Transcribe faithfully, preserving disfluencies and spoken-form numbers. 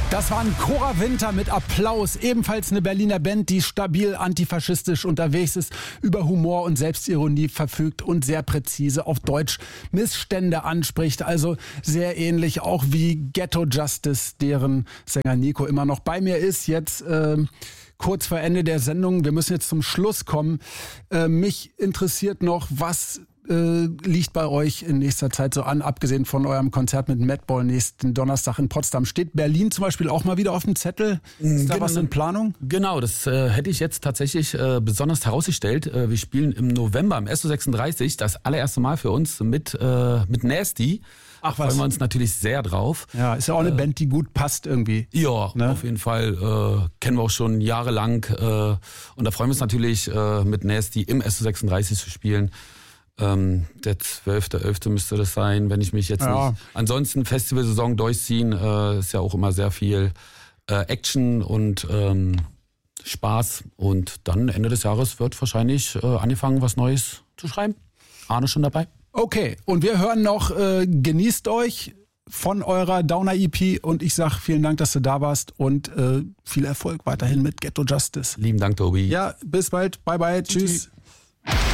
Das waren Cora Winter mit Applaus, ebenfalls eine Berliner Band, die stabil antifaschistisch unterwegs ist, über Humor und Selbstironie verfügt und sehr präzise auf Deutsch Missstände anspricht. Also sehr ähnlich auch wie Ghetto Justice, deren Sänger Nico immer noch bei mir ist. Jetzt äh, kurz vor Ende der Sendung, wir müssen jetzt zum Schluss kommen. Äh, mich interessiert noch, was Äh, liegt bei euch in nächster Zeit so an, abgesehen von eurem Konzert mit Madball nächsten Donnerstag in Potsdam? Steht Berlin zum Beispiel auch mal wieder auf dem Zettel? Ist da Gen- was in Planung? Genau, das äh, hätte ich jetzt tatsächlich äh, besonders herausgestellt. Äh, wir spielen im November im S O sechsunddreißig das allererste Mal für uns mit, äh, mit Nasty. Ach was. Da freuen wir uns natürlich sehr drauf. Ja, ist ja auch eine äh, Band, die gut passt irgendwie. Ja, ne? Auf jeden Fall. Äh, kennen wir auch schon jahrelang. Äh, und da freuen wir uns natürlich, äh, mit Nasty im S O sechsunddreißig zu spielen. Ähm, der zwölfte elfte müsste das sein, wenn ich mich jetzt ja. nicht... Ansonsten Festivalsaison durchziehen, äh, ist ja auch immer sehr viel äh, Action und ähm, Spaß. Und dann Ende des Jahres wird wahrscheinlich äh, angefangen, was Neues zu schreiben. Arne schon dabei. Okay, und wir hören noch, äh, genießt euch von eurer Downer-E P und ich sag vielen Dank, dass du da warst und äh, viel Erfolg weiterhin mit Ghetto Justice. Lieben Dank, Tobi. Ja, bis bald. Bye, bye. Tschüss. Tschüss.